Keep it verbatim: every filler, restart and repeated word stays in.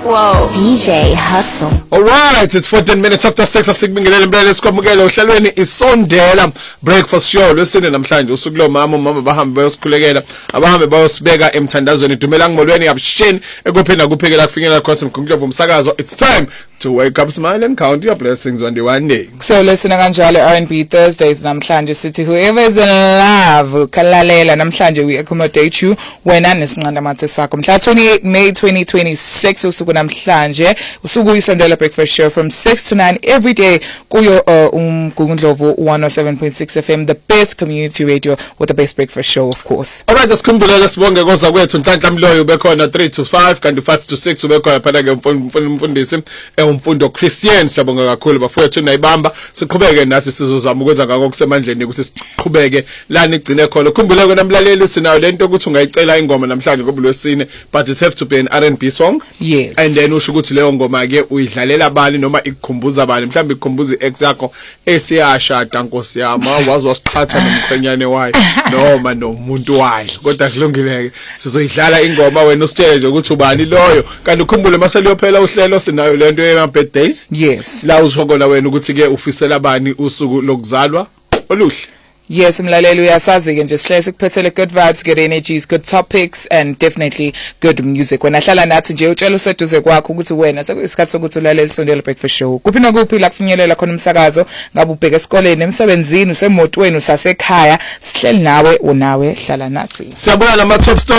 Whoa. D J Hustle. Alright, it's fourteen minutes after six. Asikubingelele mlaleli sikwamukele ohlelweni isondela breakfast show. Listen namhlanje usuku lo mama mama bahambe bayosikhulekela abahambe bayosibeka emthandazweni dumela ngimolweni yabshini ekuphina kuphekela kufinyela cross mkhumhlovu umsakazo. It's time to wake up, smile and count your blessings one day one day. So listen kanjalo R and B Thursdays namhlanje sithi whoever is in love kalalela namhlanje we accommodate you wena nesinqanda mathe sakho mhla twenty-eighth May twenty twenty-six usuku namhlanje usuku isondela breakfast show from six to nine every day kuyo uh, umgungundlovu one oh seven point six F M, the best community radio with the best breakfast show, of course. Alright, asikhumbulele sibonge koza kwethu Nhlanhla Mloyo ubekhona three to five kanti five to six ubekhona phela ke umfundisi umfundo Christian. Siyabonga kakhulu bafowethu nayibamba siqhubeke nathi sizozama ukwenza ngako kusemandleni ukuthi siqhubeke lana igcine khona. Khumbuleke namlaleli sinayo lento ukuthi ungayicela ingoma namhlanje ngoBulwesine, but it have to be an R and B song. Yes. And then usho ukuthi leyo ngoma ke uyidlalela bani noma ikukhumbuza bani, mhlawumbe ikukhumbuza ex yakho esiyashada Nkosi yami wazi wasiqhatha nomkhwenyane wayo noma nomuntu wayo, kodwa kulungileke sizoyidlala ingoma wena usitshele nje ukuthi ubani loyo. Kanti ukhumbule maseliyophela uhlelo sinayo lento yema birthdays. Yes. La ushokona wena ukuthi ke ufisela bani usuku lokuzalwa oluhle. Yes, mlaleli uyasazi ke nje sihlele sikuphethele good vibes, good energies, good topics and definitely good music. Wena hlala nathi nje utshela useduze kwakho ukuthi wena sekuyisikhathi sokuthi ulalele isondela breakfast show. Kuphi nakuphi la kufinyelela khona umsakazo, ngabe ubheka esikoleni, emsebenzini, usemotweni, usasekhaya, sihleli nawe unawe hlala nathi. Siyabona nama top story